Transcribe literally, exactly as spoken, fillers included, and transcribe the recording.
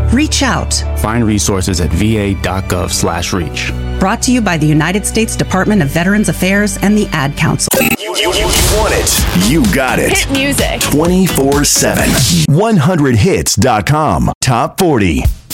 Reach out. Find resources at va.gov slash reach. Brought to you by the United States Department of Veterans Affairs and the Ad Council. You, you, you want it. You got it. Hit music. twenty-four seven. one hundred hits dot com. Top forty.